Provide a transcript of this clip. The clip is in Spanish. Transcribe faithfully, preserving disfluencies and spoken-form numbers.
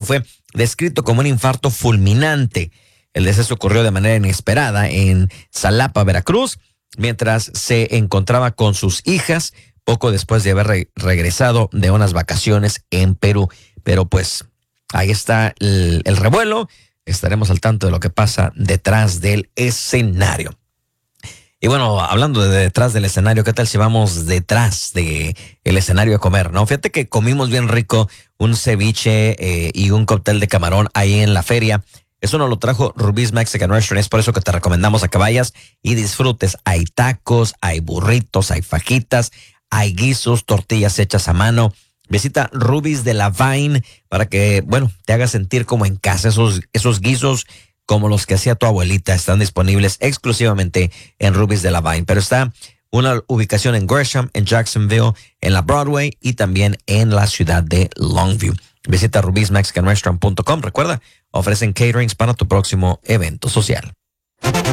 fue descrito como un infarto fulminante. El deceso ocurrió de manera inesperada en Xalapa, Veracruz, mientras se encontraba con sus hijas poco después de haber re- regresado de unas vacaciones en Perú. Pero pues ahí está el, el revuelo. Estaremos al tanto de lo que pasa detrás del escenario. Y bueno, hablando de detrás del escenario, ¿qué tal si vamos detrás de el escenario a comer? No, fíjate que comimos bien rico un ceviche eh, y un cóctel de camarón ahí en la feria. Eso nos lo trajo Rubí's Mexican Restaurant. Es por eso que te recomendamos a que vayas y disfrutes. Hay tacos, hay burritos, hay fajitas, hay guisos, tortillas hechas a mano. Visita Rubí's de la Vine para que, bueno, te hagas sentir como en casa. Esos, esos guisos como los que hacía tu abuelita están disponibles exclusivamente en Rubí's de la Vine. Pero está una ubicación en Gresham, en Jacksonville, en la Broadway y también en la ciudad de Longview. Visita rubis mexican restaurant punto com. Recuerda, ofrecen caterings para tu próximo evento social.